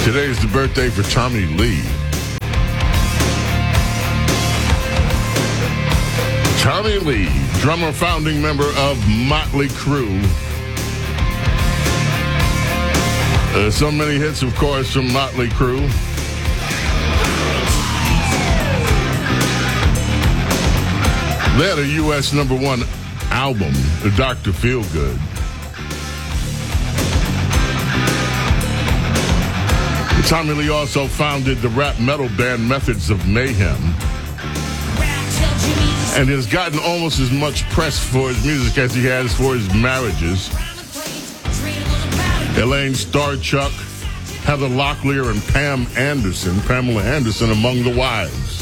Today is the birthday for Tommy Lee. Tommy Lee, drummer, founding member of Motley Crue. So many hits, of course, from Motley Crue. They had a U.S. #1 album, Dr. Feelgood. Tommy Lee also founded the rap metal band Methods of Mayhem, and has gotten almost as much press for his music as he has for his marriages. Elaine Starchuk, Heather Locklear, and Pamela Anderson among the wives.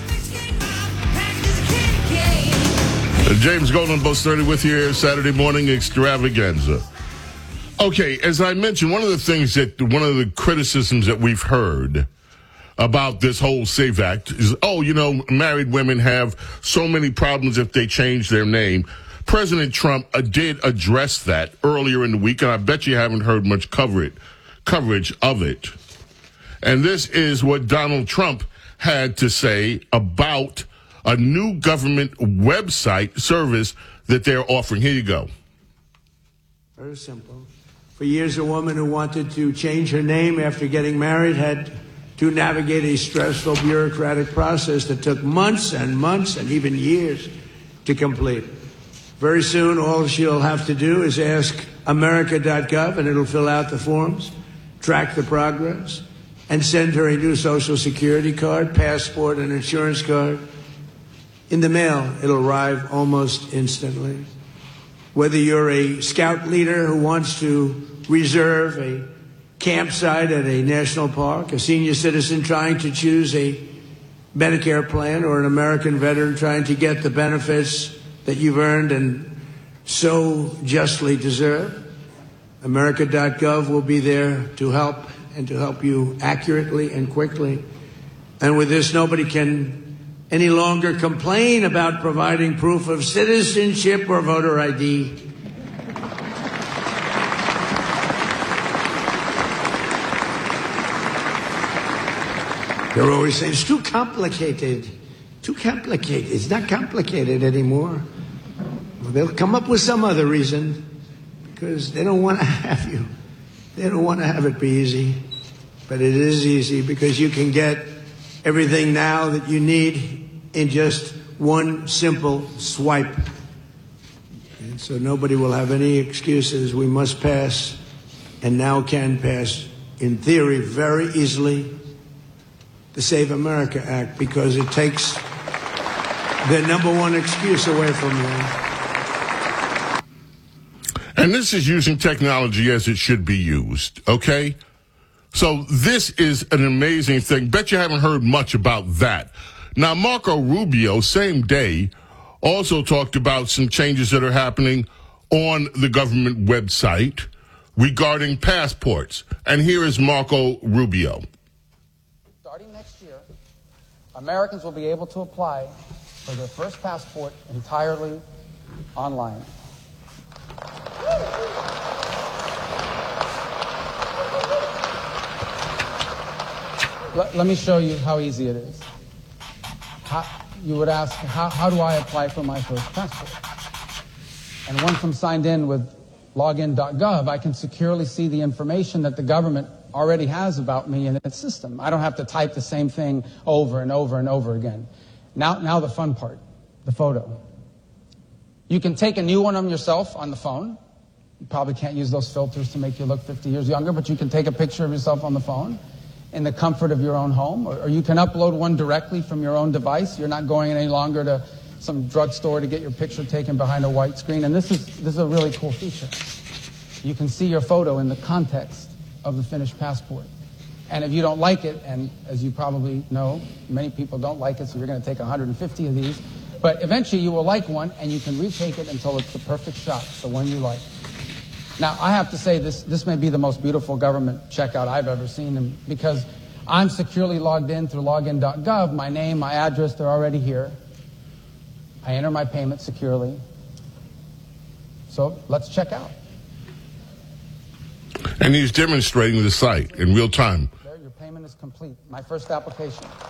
James Golden, Post 30 with you here, Saturday morning extravaganza. Okay, as I mentioned, one of the criticisms that we've heard about this whole SAFE Act is, married women have so many problems if they change their name. President Trump did address that earlier in the week, and I bet you haven't heard much coverage of it. And this is what Donald Trump had to say about a new government website service that they're offering. Here you go. Very simple. For years, a woman who wanted to change her name after getting married had to navigate a stressful bureaucratic process that took months and months and even years to complete. Very soon, all she'll have to do is ask America.gov, and it'll fill out the forms, track the progress, and send her a new Social Security card, passport, and insurance card. In the mail, it'll arrive almost instantly. Whether you're a scout leader who wants to reserve a campsite at a national park, a senior citizen trying to choose a Medicare plan, or an American veteran trying to get the benefits that you've earned and so justly deserve, America.gov will be there to help, and to help you accurately and quickly. And with this, nobody can any longer complain about providing proof of citizenship or voter ID. They're always saying, it's too complicated. Too complicated. It's not complicated anymore. Well, they'll come up with some other reason, because they don't want to have you. They don't want to have it be easy. But it is easy, because you can get everything now that you need in just one simple swipe. And so nobody will have any excuses. We must pass, and now can pass, in theory, very easily, the Save America Act, because it takes the #1 excuse away from you. And this is using technology as it should be used, okay? So this is an amazing thing. Bet you haven't heard much about that. Now, Marco Rubio, same day, also talked about some changes that are happening on the government website regarding passports. And here is Marco Rubio. Starting next year, Americans will be able to apply for their first passport entirely online. Let me show you how easy it is. You would ask, how do I apply for my first passport? And once I'm signed in with login.gov, I can securely see the information that the government already has about me in its system. I don't have to type the same thing over and over and over again. Now the fun part, the photo. You can take a new one of yourself on the phone. You probably can't use those filters to make you look 50 years younger, but you can take a picture of yourself on the phone in the comfort of your own home, or you can upload one directly from your own device. You're not going any longer to some drugstore to get your picture taken behind a white screen. And this is a really cool feature. You can see your photo in the context of the finished passport. And if you don't like it, and as you probably know, many people don't like it, so you're going to take 150 of these, but eventually you will like one, and you can retake it until it's the perfect shot, the one you like. Now, I have to say, this may be the most beautiful government checkout I've ever seen, and because I'm securely logged in through login.gov, my name, my address, they're already here. I enter my payment securely. So let's check out. And he's demonstrating the site in real time is complete. My first application.